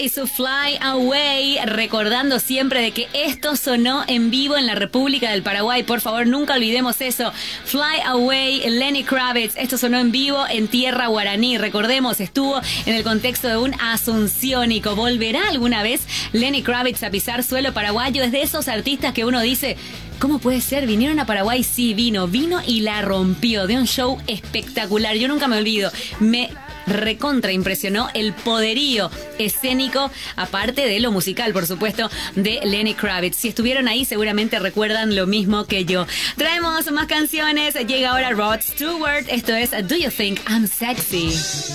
y su Fly Away, recordando siempre de que esto sonó en vivo en la República del Paraguay. Por favor, nunca olvidemos eso. Fly Away, Lenny Kravitz, esto sonó en vivo en tierra guaraní. Recordemos, estuvo en el contexto de un asunciónico. ¿Volverá alguna vez Lenny Kravitz a pisar suelo paraguayo? Es de esos artistas que uno dice, ¿cómo puede ser? ¿Vinieron a Paraguay? Sí, vino y la rompió. De un show espectacular. Yo nunca me olvido. Me recontra impresionó el poderío escénico, aparte de lo musical, por supuesto, de Lenny Kravitz. Si estuvieron ahí, seguramente recuerdan lo mismo que yo. Traemos más canciones. Llega ahora Rod Stewart. Esto es Do You Think I'm Sexy?